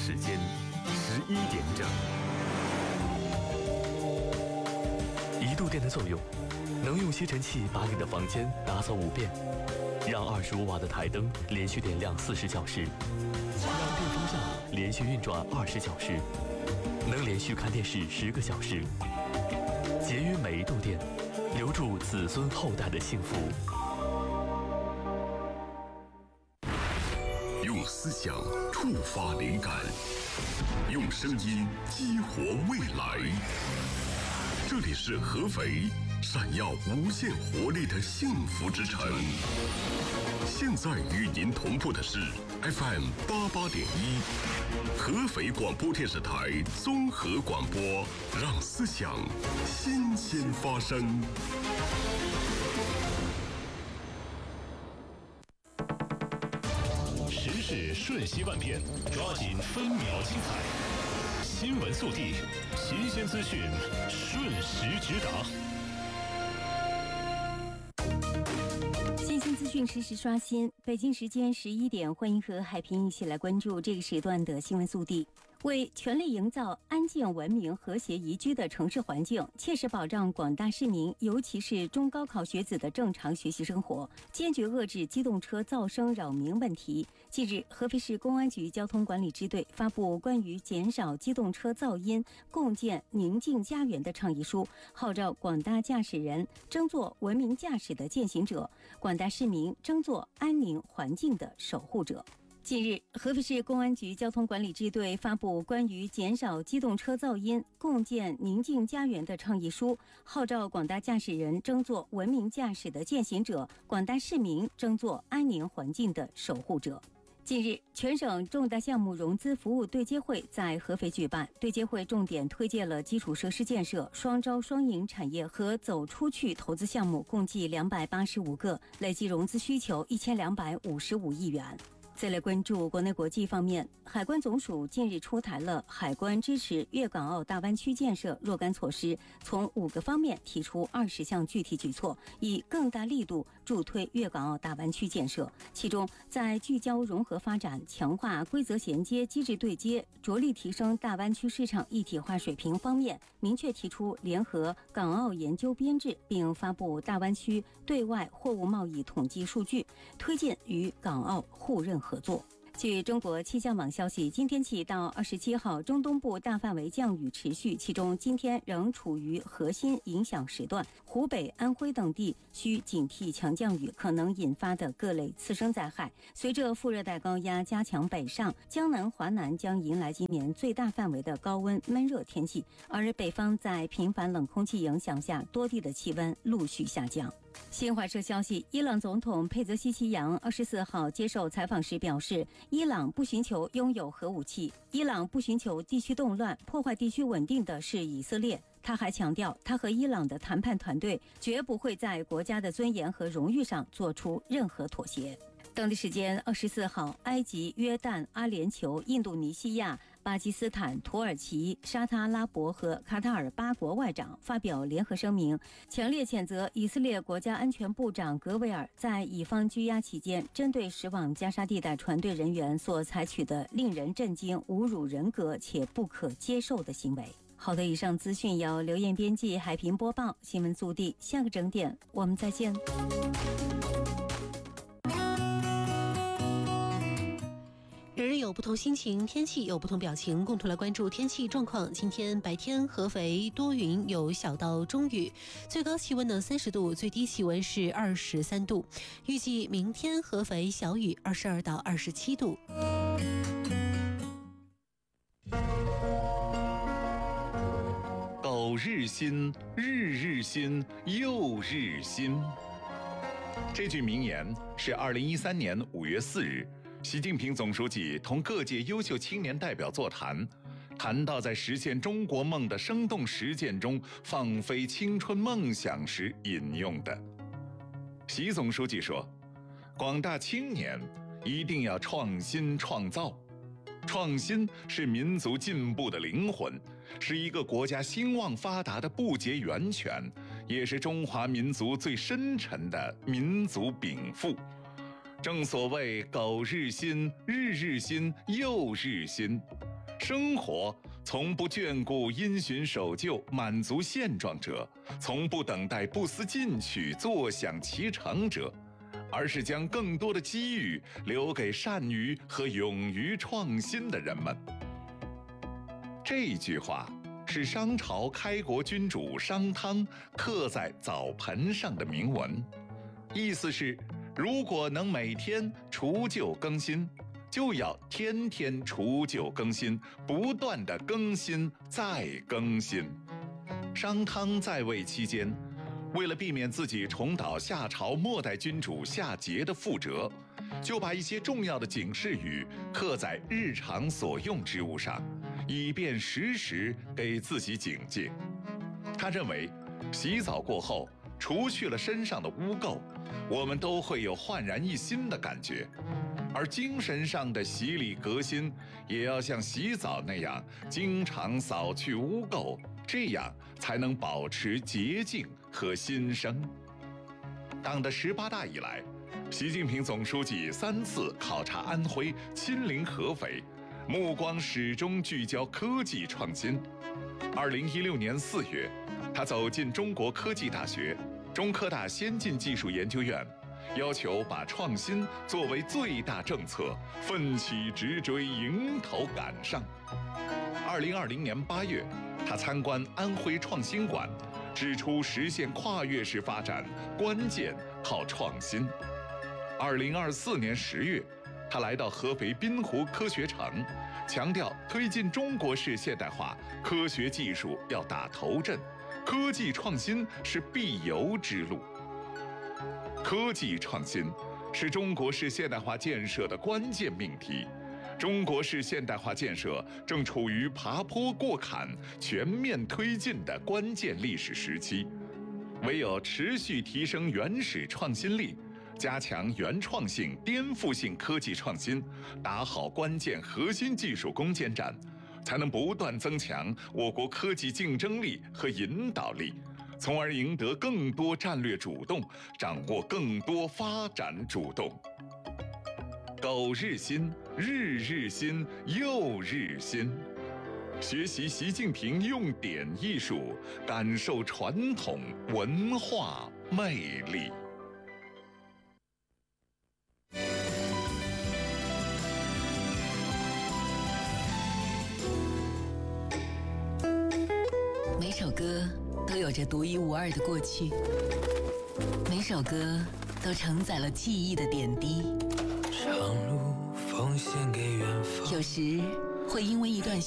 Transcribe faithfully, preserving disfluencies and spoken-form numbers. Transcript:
时间十一点整。一度电的作用，能用吸尘器把你的房间打扫五遍，让二十五瓦的台灯连续点亮四十小时，让电风扇连续运转二十小时，能连续看电视十个小时。节约每一度电，留住子孙后代的幸福。 用思想触发灵感，用声音激活未来。这里是合肥闪耀无限活力的幸福之城。现在与您同步的是 F M 八八点一，合肥广播电视台综合广播，让思想新鲜发生。 时事瞬息万变，抓紧分秒精彩。新闻速递，新鲜资讯，瞬时直达。 新鲜资讯实时刷新。北京时间十一点，欢迎和海平一起来关注这个时段的新闻速递。为全力营造安静、文明、和谐、宜居的城市环境，切实保障广大市民，尤其是中高考学子的正常学习生活，坚决遏制机动车噪声扰民问题。近日，合肥市公安局交通管理支队发布关于减少机动车噪音、共建宁静家园的倡议书，号召广大驾驶人争做文明驾驶的践行者，广大市民争做安宁环境的守护者。近日，合肥市公安局交通管理支队发布关于减少机动车噪音、共建宁静家园的倡议书，号召广大驾驶人争做文明驾驶的践行者，广大市民争做安宁环境的守护者。近日，全省重大项目融资服务对接会在合肥举办。对接会重点推介了基础设施建设、双招双赢产业和走出去投资项目，共计两百八十五个，累计融资需求一千两百五十五亿元。再来关注国内国际方面，海关总署近日出台了海关支持粤港澳大湾区建设若干措施，从五个方面提出二十项具体举措，以更大力度助推粤港澳大湾区建设。其中，在聚焦融合发展、强化规则衔接机制对接、着力提升大湾区市场一体化水平方面，明确提出联合港澳研究编制，并发布大湾区对外货物贸易统计数据，推进与港澳互认合作。据中国气象网消息，今天起到二十七号，中东部大范围降雨持续，其中今天仍处于核心影响时段，湖北、安徽等地需警惕强降雨可能引发的各类次生灾害。随着副热带高压加强北上，江南、华南将迎来今年最大范围的高温闷热天气，而北方在频繁冷空气影响下，多地的气温陆续下降。新华社消息，伊朗总统佩泽西奇扬二十四号接受采访时表示，伊朗不寻求拥有核武器，伊朗不寻求地区动乱，破坏地区稳定的是以色列。他还强调，他和伊朗的谈判团队绝不会在国家的尊严和荣誉上做出任何妥协。当地时间二十四号，埃及、约旦、阿联酋、印度尼西亚、巴基斯坦、土耳其、沙特阿拉伯和卡塔尔八国外长发表联合声明，强烈谴责以色列国家安全部长格维尔在以方拘押期间针对驶往加沙地带船队人员所采取的令人震惊、侮辱人格且不可接受的行为。好的，以上资讯由刘艳编辑，海平播报。新闻速递，下个整点我们再见。 人人有不同心情，天气有不同表情，共同来关注天气状况。今天白天合肥多云，有小到中雨，最高气温呢三十度，最低气温是二十三度。预计明天合肥小雨，二十二到二十七度。 苟日新，日日新，又日新。这句名言是二零一三年五月四日，习近平总书记同各界优秀青年代表座谈，谈到在实现中国梦的生动实践中放飞青春梦想时引用的。习总书记说，广大青年一定要创新创造，创新是民族进步的灵魂，是一个国家兴旺发达的不竭源泉，也是中华民族最深沉的民族禀赋。正所谓苟日新，日日新，又日新。 生活从不眷顾因循守旧、满足现状者，从不等待不思进取、坐享其成者，而是将更多的机遇留给善于和勇于创新的人们。这句话是商朝开国君主商汤刻在澡盆上的铭文，意思是，如果能每天除旧更新，就要天天除旧更新，不断的更新再更新。商汤在位期间，为了避免自己重蹈夏朝末代君主夏桀的覆辙，就把一些重要的警示语刻在日常所用之物上，以便时时给自己警戒。他认为，洗澡过后，除去了身上的污垢，我们都会有焕然一新的感觉。而精神上的洗礼革新，也要像洗澡那样，经常扫去污垢，这样才能保持洁净和新生。党的十八大以来，习近平总书记三次考察安徽，亲临合肥，目光始终聚焦科技创新。二零一六年四月，他走进中国科技大学、中科大先进技术研究院，要求把创新作为最大政策，奋起直追，迎头赶上。二零二零年八月，他参观安徽创新馆，指出实现跨越式发展关键靠创新。二零二四年十月，他来到合肥滨湖科学城，强调推进中国式现代化，科学技术要打头阵，科技创新是必由之路。科技创新是中国式现代化建设的关键命题。中国式现代化建设正处于爬坡过坎、全面推进的关键历史时期，唯有持续提升原始创新力，加强原创性、颠覆性科技创新，打好关键核心技术攻坚战，才能不断增强我国科技竞争力和引导力，从而赢得更多战略主动，掌握更多发展主动。苟日新，日日新，又日新。学习习近平用典艺术，感受传统文化魅力。 每首歌都有着独一无二的过去，每首歌都承载了记忆的点滴。 长路奉献给远方。 有时会因为一段